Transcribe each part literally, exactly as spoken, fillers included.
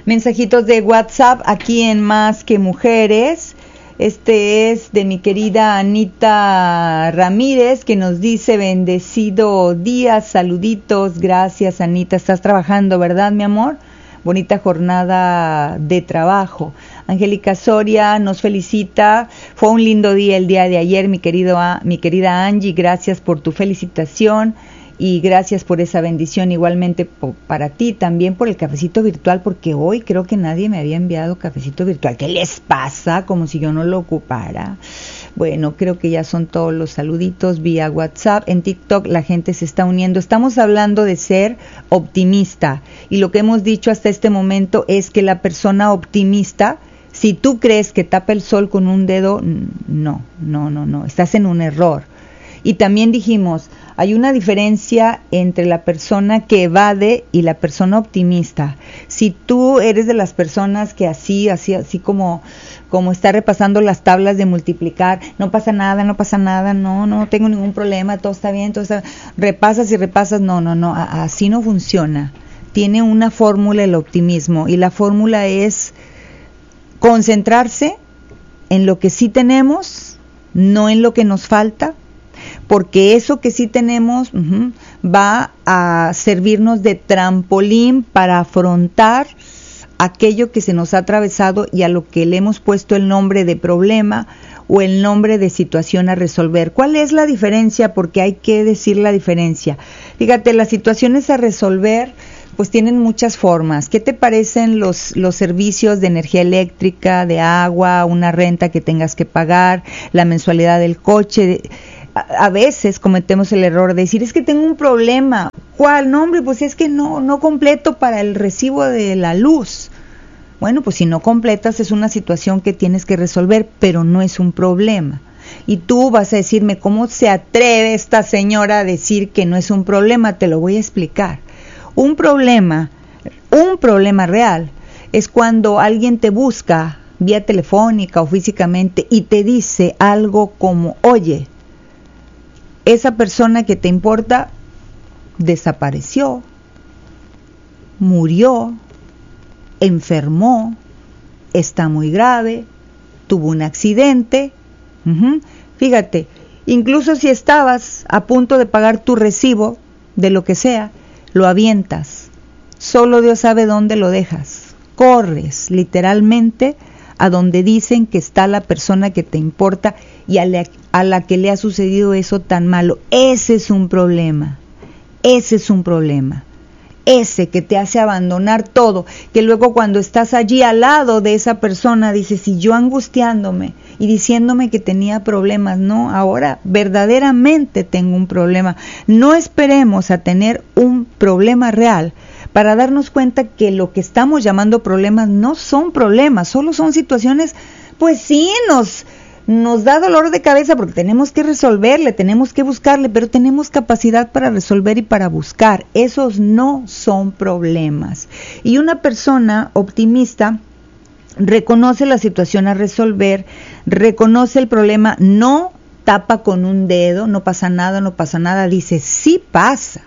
mensajitos de WhatsApp aquí en Más que Mujeres. Este es de mi querida Anita Ramírez, que nos dice: bendecido día, saluditos. Gracias, Anita. Estás trabajando, ¿verdad, mi amor? Bonita jornada de trabajo. Angélica Soria nos felicita. Fue un lindo día el día de ayer, mi querido, mi querida Angie. Gracias por tu felicitación y gracias por esa bendición. Igualmente po, para ti, también por el cafecito virtual, porque hoy creo que nadie me había enviado cafecito virtual. ¿Qué les pasa? Como si yo no lo ocupara. Bueno, creo que ya son todos los saluditos vía WhatsApp. En TikTok la gente se está uniendo. Estamos hablando de ser optimista. Y lo que hemos dicho hasta este momento es que la persona optimista, si tú crees que tapa el sol con un dedo, no, no, no, no. Estás en un error. Y también dijimos, hay una diferencia entre la persona que evade y la persona optimista. Si tú eres de las personas que así, así, así como, como está repasando las tablas de multiplicar, no pasa nada, no pasa nada, no, no tengo ningún problema, todo está bien, todo está bien, repasas y repasas, no, no, no, así no funciona. Tiene una fórmula el optimismo, y la fórmula es concentrarse en lo que sí tenemos, no en lo que nos falta, porque eso que sí tenemos uh-huh, va a servirnos de trampolín para afrontar aquello que se nos ha atravesado y a lo que le hemos puesto el nombre de problema o el nombre de situación a resolver. ¿Cuál es la diferencia? Porque hay que decir la diferencia. Fíjate, las situaciones a resolver pues tienen muchas formas. ¿Qué te parecen los, los servicios de energía eléctrica, de agua, una renta que tengas que pagar, la mensualidad del coche? A veces cometemos el error de decir, es que tengo un problema. ¿Cuál? No, hombre, pues es que no, no completo para el recibo de la luz. Bueno, pues si no completas es una situación que tienes que resolver, pero no es un problema. Y tú vas a decirme, ¿cómo se atreve esta señora a decir que no es un problema? Te lo voy a explicar. Un problema, un problema real, es cuando alguien te busca vía telefónica o físicamente y te dice algo como, oye, esa persona que te importa desapareció, murió, enfermó, está muy grave, tuvo un accidente. Uh-huh. Fíjate, incluso si estabas a punto de pagar tu recibo de lo que sea, lo avientas. Solo Dios sabe dónde lo dejas. Corres literalmente a donde dicen que está la persona que te importa y a la, a la que le ha sucedido eso tan malo. Ese es un problema, ese es un problema, ese que te hace abandonar todo, que luego cuando estás allí al lado de esa persona dices, y yo angustiándome y diciéndome que tenía problemas, no, ahora verdaderamente tengo un problema. No esperemos a tener un problema real para darnos cuenta que lo que estamos llamando problemas no son problemas, solo son situaciones, pues sí, nos, nos da dolor de cabeza porque tenemos que resolverle, tenemos que buscarle, pero tenemos capacidad para resolver y para buscar. Esos no son problemas. Y una persona optimista reconoce la situación a resolver, reconoce el problema, no tapa con un dedo, no pasa nada, no pasa nada, dice, sí pasa,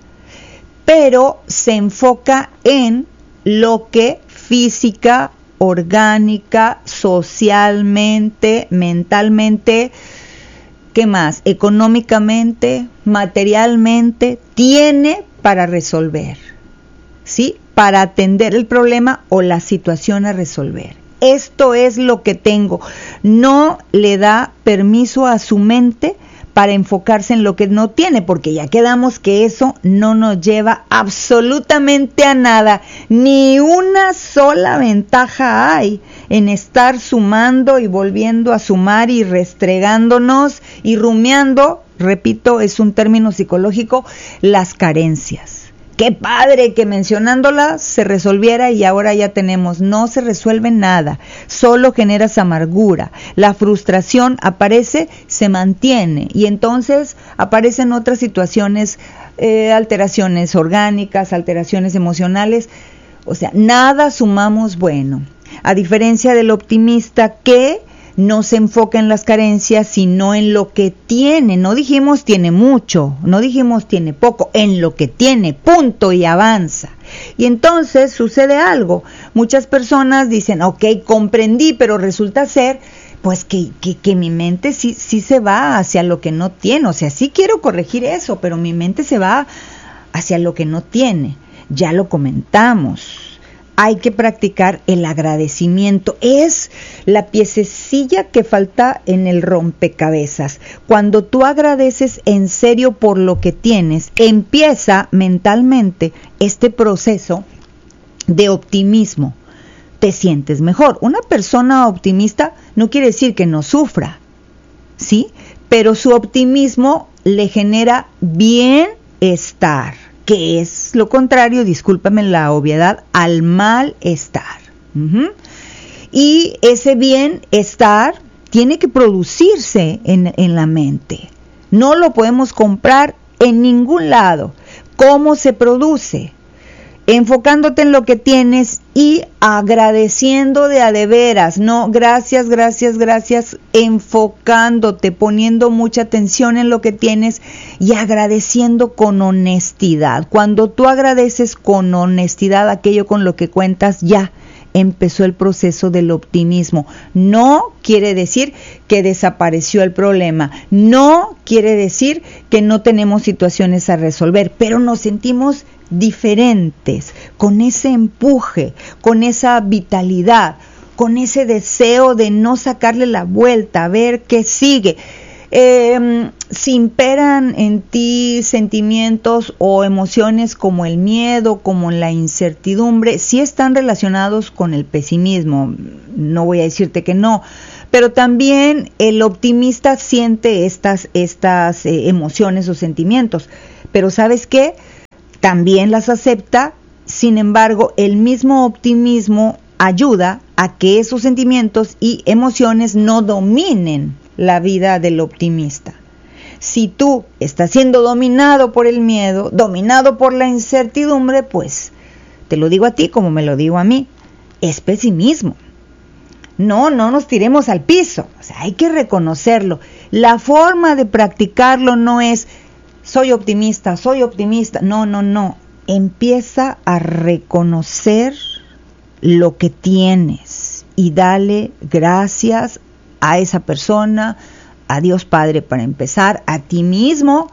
pero se enfoca en lo que física, orgánica, socialmente, mentalmente, ¿qué más? Económicamente, materialmente, tiene para resolver, ¿sí? Para atender el problema o la situación a resolver. Esto es lo que tengo. No le da permiso a su mente para enfocarse en lo que no tiene, porque ya quedamos que eso no nos lleva absolutamente a nada. Ni una sola ventaja hay en estar sumando y volviendo a sumar y restregándonos y rumiando, repito, es un término psicológico, las carencias. Qué padre que mencionándolas se resolviera y ahora ya tenemos. No se resuelve nada, solo generas amargura. La frustración aparece, se mantiene y entonces aparecen otras situaciones, eh, alteraciones orgánicas, alteraciones emocionales. O sea, nada sumamos bueno. A diferencia del optimista que no se enfoca en las carencias, sino en lo que tiene. No dijimos tiene mucho, no dijimos tiene poco, en lo que tiene, punto, y avanza. Y entonces sucede algo. Muchas personas dicen, ok, comprendí, pero resulta ser pues que, que, que mi mente sí, sí se va hacia lo que no tiene. O sea, sí quiero corregir eso, pero mi mente se va hacia lo que no tiene. Ya lo comentamos. Hay que practicar el agradecimiento. Es la piececilla que falta en el rompecabezas. Cuando tú agradeces en serio por lo que tienes, empieza mentalmente este proceso de optimismo. Te sientes mejor. Una persona optimista no quiere decir que no sufra, ¿sí? Pero su optimismo le genera bienestar, que es lo contrario, discúlpame la obviedad, al malestar. Uh-huh. Y ese bienestar tiene que producirse en, en la mente. No lo podemos comprar en ningún lado. ¿Cómo se produce? Enfocándote en lo que tienes y agradeciendo de a de veras, no, gracias, gracias, gracias, enfocándote, poniendo mucha atención en lo que tienes y agradeciendo con honestidad. Cuando tú agradeces con honestidad aquello con lo que cuentas, ya empezó el proceso del optimismo. No quiere decir que desapareció el problema, no quiere decir que no tenemos situaciones a resolver, pero nos sentimos diferentes, con ese empuje, con esa vitalidad, con ese deseo de no sacarle la vuelta, a ver qué sigue. Eh, si imperan en ti sentimientos o emociones como el miedo, como la incertidumbre, sí están relacionados con el pesimismo, no voy a decirte que no, pero también el optimista siente estas, estas eh, emociones o sentimientos, pero ¿sabes qué? También las acepta. Sin embargo, el mismo optimismo ayuda a que esos sentimientos y emociones no dominen la vida del optimista. Si tú estás siendo dominado por el miedo, dominado por la incertidumbre, pues te lo digo a ti como me lo digo a mí, es pesimismo. No, no nos tiremos al piso, o sea, hay que reconocerlo. La forma de practicarlo no es soy optimista, soy optimista. No, no, no. Empieza a reconocer lo que tienes y dale gracias a esa persona, a Dios Padre para empezar, a ti mismo.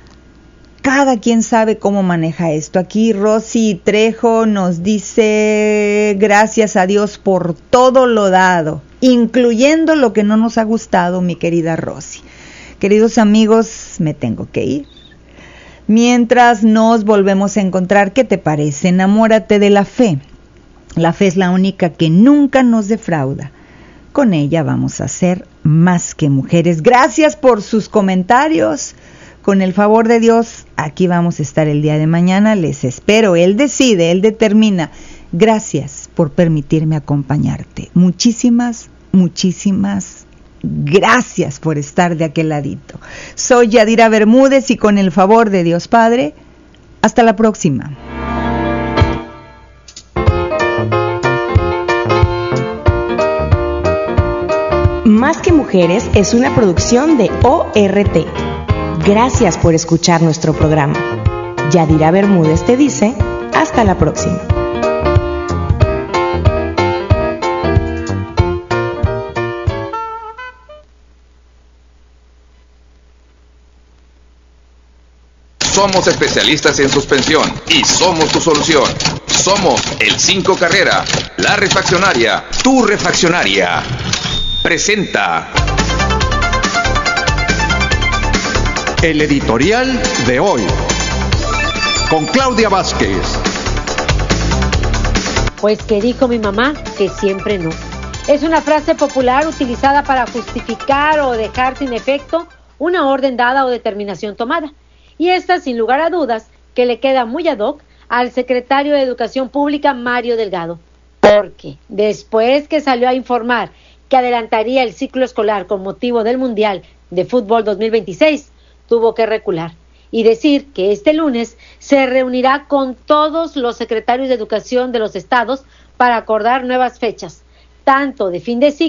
Cada quien sabe cómo maneja esto. Aquí Rosy Trejo nos dice gracias a Dios por todo lo dado, incluyendo lo que no nos ha gustado, mi querida Rosy. Queridos amigos, me tengo que ir. Mientras nos volvemos a encontrar, ¿qué te parece? Enamórate de la fe. La fe es la única que nunca nos defrauda. Con ella vamos a ser más que mujeres. Gracias por sus comentarios. Con el favor de Dios, aquí vamos a estar el día de mañana. Les espero. Él decide, Él determina. Gracias por permitirme acompañarte. Muchísimas, muchísimas gracias por estar de aquel ladito. Soy Yadira Bermúdez y con el favor de Dios Padre, hasta la próxima. Más que Mujeres es una producción de O R T. Gracias por escuchar nuestro programa. Yadira Bermúdez te dice, hasta la próxima. Somos especialistas en suspensión y somos tu solución. Somos el cinco Carrera, la refaccionaria, tu refaccionaria. Presenta el editorial de hoy con Claudia Vázquez. Pues que dijo mi mamá que siempre no. Es una frase popular utilizada para justificar o dejar sin efecto una orden dada o determinación tomada. Y esta, sin lugar a dudas, que le queda muy ad hoc al secretario de Educación Pública, Mario Delgado. Porque después que salió a informar que adelantaría el ciclo escolar con motivo del Mundial de Fútbol dos mil veintiséis, tuvo que recular y decir que este lunes se reunirá con todos los secretarios de Educación de los estados para acordar nuevas fechas, tanto de fin de ciclo como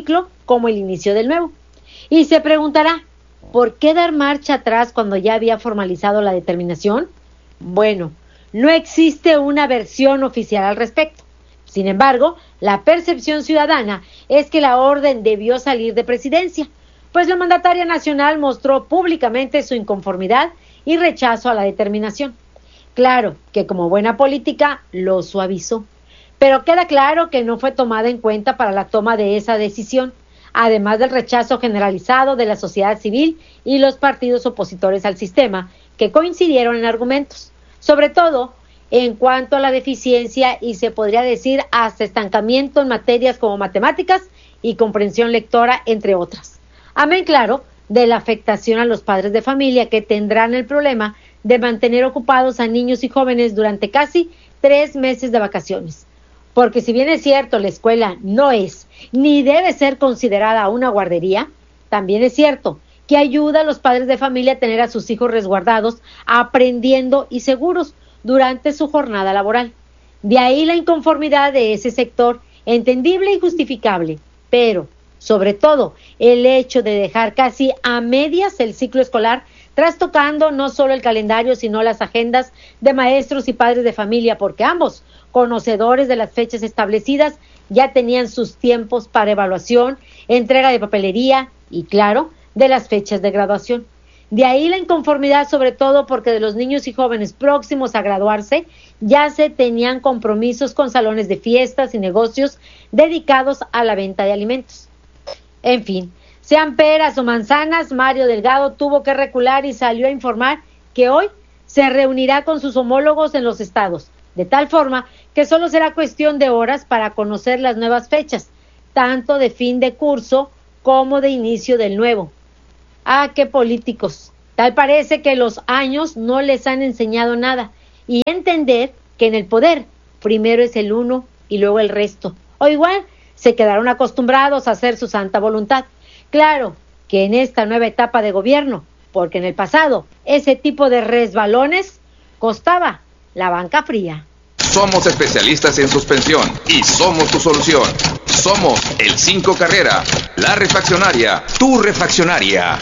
como el inicio del nuevo. Y se preguntará, ¿por qué dar marcha atrás cuando ya había formalizado la determinación? Bueno, no existe una versión oficial al respecto. Sin embargo, la percepción ciudadana es que la orden debió salir de presidencia, pues la mandataria nacional mostró públicamente su inconformidad y rechazo a la determinación. Claro que como buena política lo suavizó, pero queda claro que no fue tomada en cuenta para la toma de esa decisión, además del rechazo generalizado de la sociedad civil y los partidos opositores al sistema, que coincidieron en argumentos, sobre todo en cuanto a la deficiencia y se podría decir hasta estancamiento en materias como matemáticas y comprensión lectora, entre otras. Amén, claro, de la afectación a los padres de familia que tendrán el problema de mantener ocupados a niños y jóvenes durante casi tres meses de vacaciones. Porque si bien es cierto, la escuela no es ni debe ser considerada una guardería, también es cierto que ayuda a los padres de familia a tener a sus hijos resguardados, aprendiendo y seguros durante su jornada laboral. De ahí la inconformidad de ese sector, entendible y justificable, pero sobre todo el hecho de dejar casi a medias el ciclo escolar, trastocando no solo el calendario, sino las agendas de maestros y padres de familia, porque ambos, conocedores de las fechas establecidas, ya tenían sus tiempos para evaluación, entrega de papelería y, claro, de las fechas de graduación. De ahí la inconformidad, sobre todo porque de los niños y jóvenes próximos a graduarse ya se tenían compromisos con salones de fiestas y negocios dedicados a la venta de alimentos. En fin, sean peras o manzanas, Mario Delgado tuvo que recular y salió a informar que hoy se reunirá con sus homólogos en los estados, de tal forma que solo será cuestión de horas para conocer las nuevas fechas, tanto de fin de curso como de inicio del nuevo. Ah, qué políticos. Tal parece que los años no les han enseñado nada y entender que en el poder primero es el uno y luego el resto. O igual se quedaron acostumbrados a hacer su santa voluntad. Claro que en esta nueva etapa de gobierno, porque en el pasado ese tipo de resbalones costaba la banca fría. Somos especialistas en suspensión y somos tu solución. Somos el cinco Carrera, la refaccionaria, tu refaccionaria.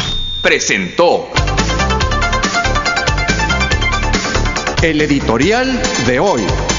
Presentó el editorial de hoy.